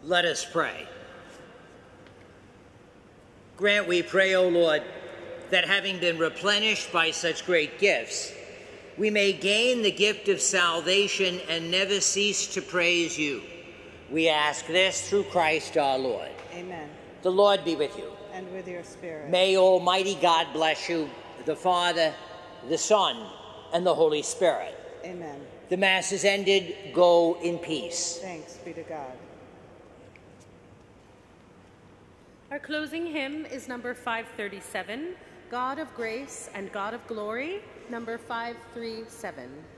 Let us pray. Grant, we pray, O Lord, that having been replenished by such great gifts, we may gain the gift of salvation and never cease to praise you. We ask this through Christ our Lord. Amen. The Lord be with you. And with your spirit. May Almighty God bless you, the Father, the Son, and the Holy Spirit. Amen. The Mass is ended. Go in peace. Thanks be to God. Our closing hymn is number 537, God of Grace and God of Glory, number 537.